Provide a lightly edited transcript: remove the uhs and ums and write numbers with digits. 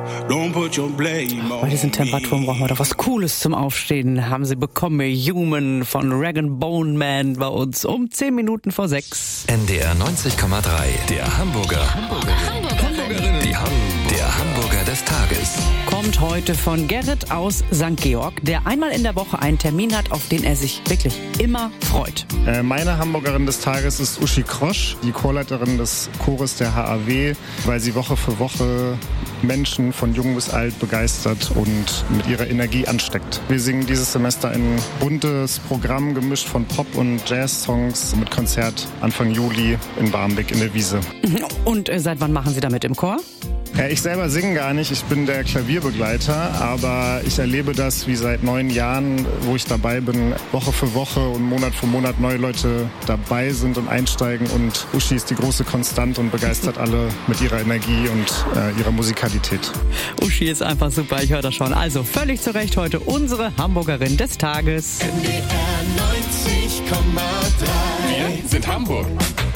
Bei diesen Temperaturen brauchen wir doch was Cooles zum Aufstehen. Haben Sie bekommen, Human von Rag & Bone Man bei uns um 10 Minuten vor 6. NDR 90,3, der Hamburgerin. Der Hamburger des Tages. Kommt heute von Gerrit aus St. Georg, der einmal in der Woche einen Termin hat, auf den er sich wirklich immer freut. Meine Hamburgerin des Tages ist Uschi Krosch, die Chorleiterin des Chores der HAW, weil sie Woche für Woche Menschen von jung bis alt begeistert und mit ihrer Energie ansteckt. Wir singen dieses Semester ein buntes Programm, gemischt von Pop- und Jazz-Songs mit Konzert Anfang Juli in Barmbek in der Wiese. Und seit wann machen Sie damit im Chor? Ich selber singe gar nicht, ich bin der Klavierbegleiter, aber ich erlebe das wie seit 9 Jahren, wo ich dabei bin, Woche für Woche und Monat für Monat neue Leute dabei sind und einsteigen, und Uschi ist die große Konstante und begeistert alle mit ihrer Energie und ihrer Musikalität. Uschi ist einfach super, ich höre das schon. Also völlig zu Recht heute unsere Hamburgerin des Tages. NDR 90,3. Wir sind Hamburg.